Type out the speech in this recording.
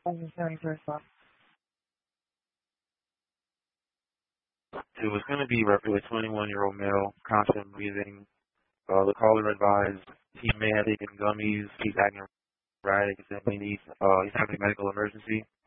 Necessary first off. It was going to be roughly a 21-year-old male, constant breathing. The caller advised he may have taken gummies. He's acting erratic. He said he's having a medical emergency.